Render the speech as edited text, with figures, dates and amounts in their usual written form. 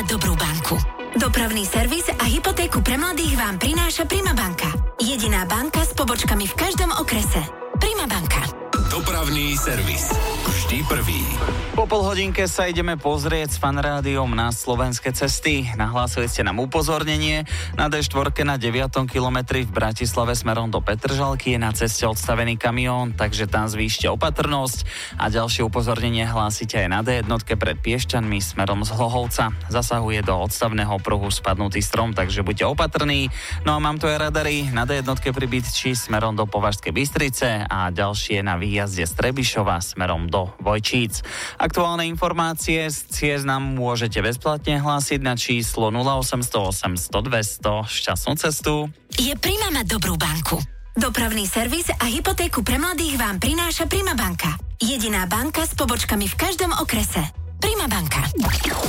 dobrú banku. Dopravný servis a hypotéku pre mladých vám prináša Prima banka. Jediná banka s pobočkami v každom okrese. Prima banka. Dopravný servis. Vždy prvý. Po polhodinke sa ideme pozrieť s Fanrádiom na slovenské cesty. Nahlásili ste nám upozornenie. Na D4 na 9. kilometri v Bratislave smerom do Petržalky je na ceste odstavený kamión, takže tam zvýšte opatrnosť. A ďalšie upozornenie hlásite aj na D1 pred Piešťanmi smerom z Hlohovca. Zasahuje do odstavného pruhu spadnutý strom, takže buďte opatrní. No a mám tu aj radary na D1 pri Bytči smerom do Považskej Bystrice a ďalšie na výjazde z Trebišova smerom do Vojčíc. Aktuálne informácie z ciest nám môžete bezplatne hlásiť na číslo 0800 800 200. Šťastnú cestu. Je Prima mať dobrú banku. Dopravný servis a hypotéku pre mladých vám prináša Prima banka. Jediná banka s pobočkami v každom okrese. Prima banka.